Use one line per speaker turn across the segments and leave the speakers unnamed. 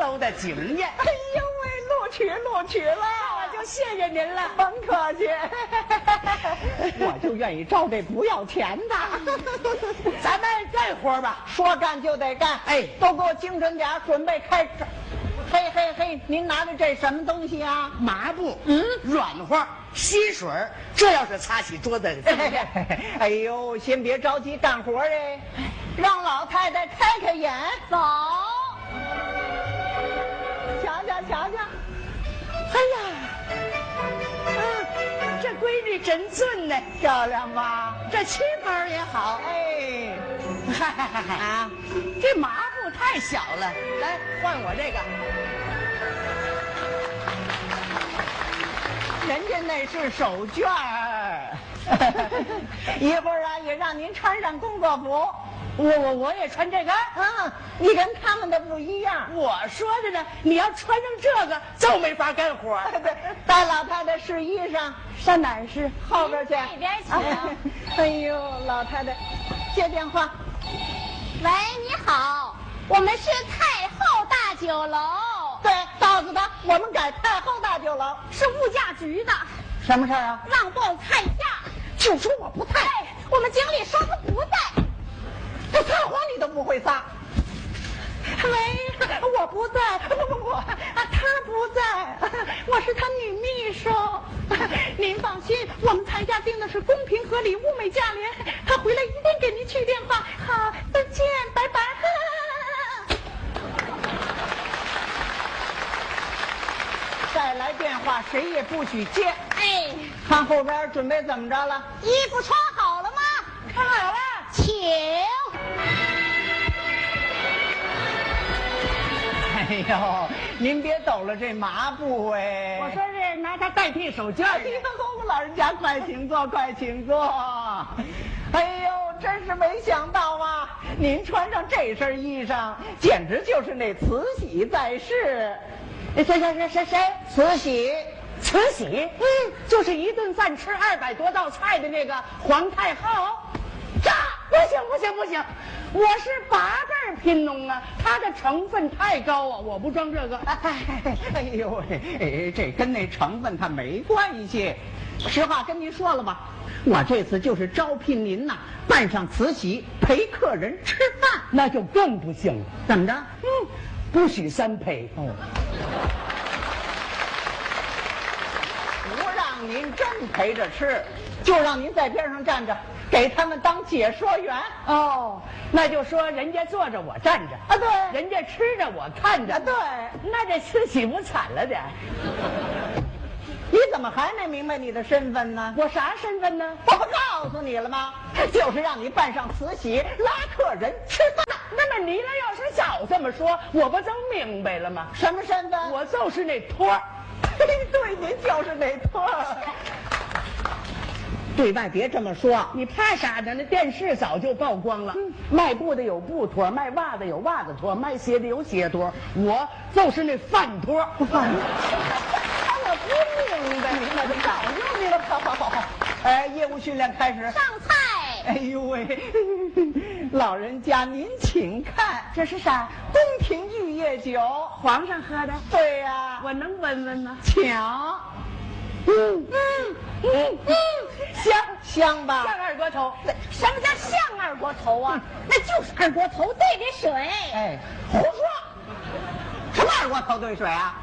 都的经验。
哎呦喂，录取了，
我就谢谢您了。
甭客气，我就愿意招这不要钱的。
咱们干活吧，
说干就得干。
哎，
都给我精神点，准备开始。嘿，您拿的这什么东西啊？
抹布，软和，吸水，这要是擦起桌子。
哎呦，先别着急干活哎，让老太太开眼。
走。
瞧，
哎呀，这闺女真俊呢，
漂亮吧？
这旗袍也好。
哎，
啊，这抹布太小了，来换我这个。
人家那是手绢儿，一会儿啊也让您穿上工作服。
我也穿这个。
你跟他们的不一样。
我说的呢，你要穿上这个就没法干活。
对，带老太太试衣裳，上哪儿试？后边去。
那边请。
哎呦，老太太，接电话。
喂，你好，我们是太后大酒楼。
对，告诉他我们改太后大酒楼。
是物价局的。
什么事儿啊？
让报菜价。
就说我不在。
我们经理说他不在。
这撒谎你都不会撒。喂，我不在，不，他不在，我是他女秘书。您放心，我们菜价定的是公平合理、物美价廉。他回来一定给您去电话。好，再见，拜拜。再来电话，谁也不许接。
哎，
看后边准备怎么着了？
衣服穿好了吗？
看好了，
请。
哎呦，您别抖了这麻布哎！
我说是拿它代替手绢。
哎呦，老人家快请坐，快请坐。哎呦，真是没想到啊！您穿上这身衣裳，简直就是那慈禧在世。谁？慈禧，
就是一顿饭吃200多道菜的那个皇太后。这不行，我是8辈贫农啊，它的成分太高啊，我不装这个。
哎呦喂，这跟那成分它没关系。实话跟您说了吧，我这次就是招聘您呐，扮上慈禧陪客人吃饭，
那就更不行了。
怎么着？
不许3陪。
不让您真陪着吃，就让您在边上站着，给他们当解说员。
哦，那就说人家坐着我站着
啊，对，
人家吃着我看着
啊，对，
那这慈禧不惨了点？
你怎么还没明白你的身份呢？
我啥身份呢？
我不告诉你了吗？就是让你扮上慈禧拉客人吃饭。
那么你要是早这么说，我不就明白了吗？
什么身份？
我就是那托儿。
对，您就是那托儿。对外别这么说，
你怕啥呢？那电视早就曝光了。卖布的有布托，卖袜子有袜子托，卖鞋的有鞋托，我就是那饭托。
饭托。我不明白，那就早就明白了。好。哎，业务训练开始。
上菜。
哎呦喂，老人家您请看，
这是啥？
宫廷玉液酒，
皇上喝的。
对呀，
我能闻闻吗？
抢。香吧？
像二锅头。
什么叫像二锅头啊？那就是二锅头兑的水。
哎，胡说！什么二锅头兑水啊？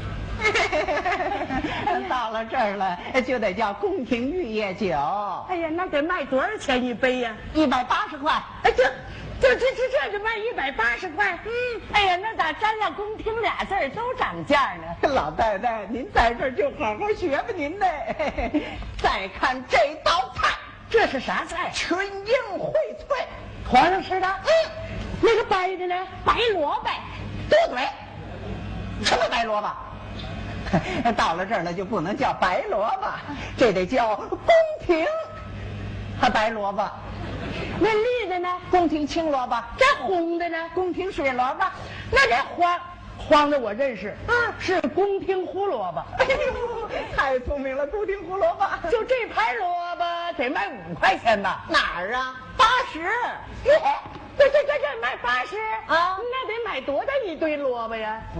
到了这儿了，就得叫宫廷玉液酒。
哎呀，那得卖多少钱一杯呀
？180块。
哎，这就卖180块。哎呀，那咋沾了宫廷俩字都涨价呢？
老太太，您在这儿就好好学吧您呢。再看这道菜，
这是啥菜？
群英荟萃，
皇上吃的。那个白的呢？
白萝卜。
多嘴，什么白萝卜？到了这儿了就不能叫白萝卜，这得叫宫廷白萝卜。
那绿的呢？
宫廷青萝卜。
这红的呢？
宫廷水萝卜。
那这黄的我认识，是宫廷胡萝卜。
哎呦，太聪明了，宫廷胡萝卜。
就这盘萝卜得卖5块钱吧？
哪儿啊？80。
这卖80
啊？
那得买多大一堆萝卜呀？